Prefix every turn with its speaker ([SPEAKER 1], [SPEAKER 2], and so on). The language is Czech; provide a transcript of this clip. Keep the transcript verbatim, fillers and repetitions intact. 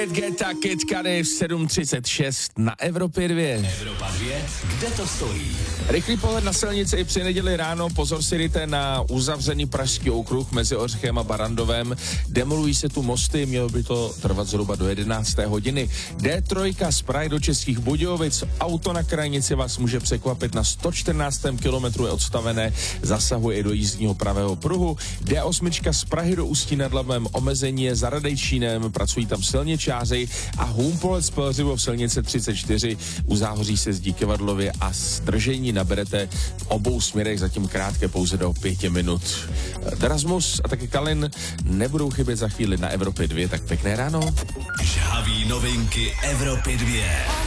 [SPEAKER 1] David Guetta, Kid Cudi v sedm třicet šest na Evropě dvě.
[SPEAKER 2] Evropa dvě, kde to stojí?
[SPEAKER 1] Rychlý pohled na silnici i při neděli ráno. Pozor si dejte na uzavřený pražský okruh mezi Ořechem a Barandovem. Demolují se tu mosty, mělo by to trvat zhruba do jedenácté hodiny. D tři z Prahy do Českých Budějovic. Auto na krajnici vás může překvapit, na sto čtrnáctém kilometru je odstavené, zasahuje i do jízdního pravého pruhu. D osm z Prahy do Ústí nad Labem, omezení je za Radejčínem, pracují tam silničáři. A Humpolec Pelřivo v silnici třicet čtyři u Záhoří se zdí Kevadlově a zdržení naberete v obou směrech, zatím krátké, pouze do pěti minut. Erasmus a taky Kalin nebudou chybět za chvíli na Evropě dvě, tak pěkné ráno.
[SPEAKER 2] Žhavý novinky Evropy dvě.